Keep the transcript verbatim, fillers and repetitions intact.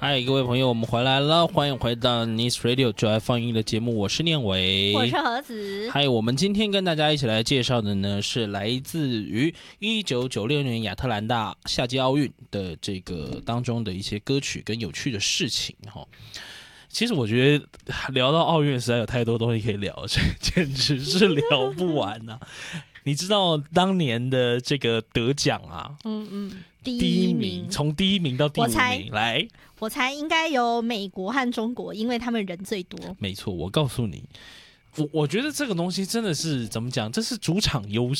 嗨，各位朋友，我们回来了，欢迎回到 Nice Radio 就爱放音的节目，我是念伟， 我是何子。 嗨，我们今天跟大家一起来介绍的呢，是来自于一九九六年亚特兰大夏季奥运的这个当中的一些歌曲跟有趣的事情哈。其实我觉得聊到奥运实在有太多东西可以聊，这简直是聊不完啊！你知道当年的这个得奖啊， 嗯嗯， 第第一一名，从第一名到第五我猜名，来， 我猜应该有美国和中国，因为他们人最多。 没错，我告诉你，我我觉得这个东西真的是怎么讲？这是主场优